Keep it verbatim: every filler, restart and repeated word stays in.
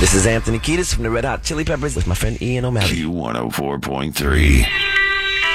This is Anthony Kiedis from the Red Hot Chili Peppers with my friend Ian O'Malley. Q one oh four point three.